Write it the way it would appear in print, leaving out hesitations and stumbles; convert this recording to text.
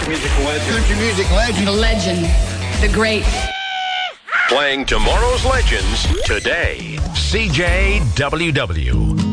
country music legend. Country music legend. The legend. The great. Playing tomorrow's legends today. CJWW.